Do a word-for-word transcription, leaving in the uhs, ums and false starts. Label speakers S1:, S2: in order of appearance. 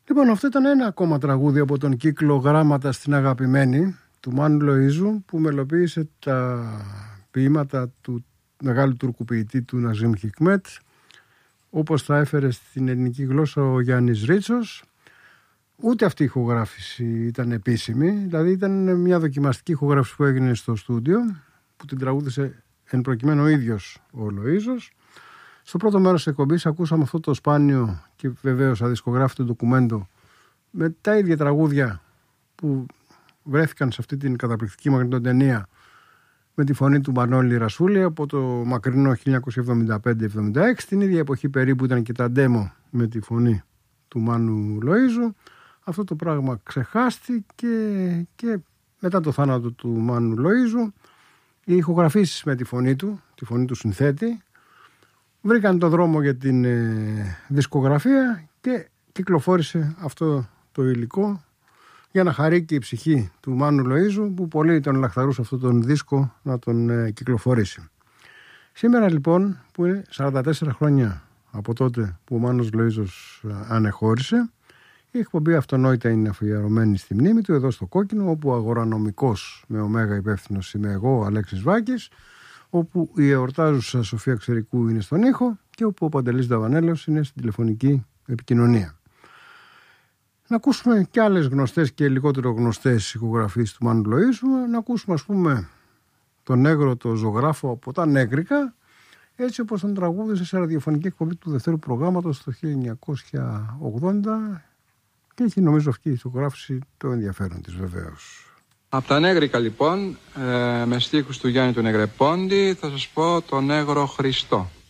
S1: Λοιπόν, αυτό ήταν ένα ακόμα τραγούδι από τον κύκλο «Γράμματα στην αγαπημένη» του Μάνου Λοΐζου, που μελοποίησε τα ποίηματα του μεγάλου Τούρκου ποιητή του Ναζίμ Χικμέτ, όπως τα έφερε στην ελληνική γλώσσα ο Γιάννης Ρίτσος. Ούτε αυτή η ηχογράφηση ήταν επίσημη, δηλαδή ήταν μια δοκιμαστική ηχογράφηση που έγινε στο στούντιο, που την τραγούδισε εν προκειμένου ο ίδιος ο Λοΐζος. Στο πρώτο μέρος της εκπομπής ακούσαμε αυτό το σπάνιο και βεβαίως αδισκογράφητο ντοκουμέντο με τα ίδια τραγούδια που βρέθηκαν σε αυτή την καταπληκτική μαγνητοτενία με τη φωνή του Μανώλη Ρασούλη από το μακρινό χίλια εννιακόσια εβδομήντα πέντε εβδομήντα έξι. Την ίδια εποχή περίπου ήταν και τα demo με τη φωνή του Μάνου Λοΐζου. Αυτό το πράγμα ξεχάστηκε και μετά το θάνατο του Μάνου Λοΐζου οι ηχογραφήσεις με τη φωνή του, τη φωνή του συνθέτη, βρήκαν το δρόμο για την ε, δισκογραφία και κυκλοφόρησε αυτό το υλικό για να χαρεί και η ψυχή του Μάνου Λοΐζου, που πολύ τον λαχταρούσε αυτόν τον δίσκο να τον ε, κυκλοφορήσει. Σήμερα λοιπόν, που είναι σαράντα τέσσερα χρόνια από τότε που ο Μάνος Λοΐζος ανεχώρησε, η εκπομπή αυτονόητα είναι αφιερωμένη στη μνήμη του εδώ στο Κόκκινο, όπου αγορανομικός με ωμέγα υπεύθυνος είμαι εγώ, ο Αλέξης Βάκης, όπου η εορτάζουσα Σοφία Ξερικού είναι στον ήχο και όπου ο Παντελής Δαβανέλος είναι στην τηλεφωνική επικοινωνία. Να ακούσουμε και άλλες γνωστές και λιγότερο γνωστές ηχογραφίες του Μάνου Λοΐζου. Να ακούσουμε, ας πούμε, τον Νέγρο, το ζωγράφο από τα Νέγρικα, έτσι όπως τον τραγούδισε σε ραδιοφωνική εκπομπή του δευτέρου προγράμματος το χίλια εννιακόσια ογδόντα, και έχει νομίζω αυτή η ηχογράφηση το ενδιαφέρον της βεβαίως.
S2: Από τα Νέγρικα λοιπόν, ε, με στίχους του Γιάννη του Νεγρεπόντη, θα σας πω τον Νέγρο Χριστό.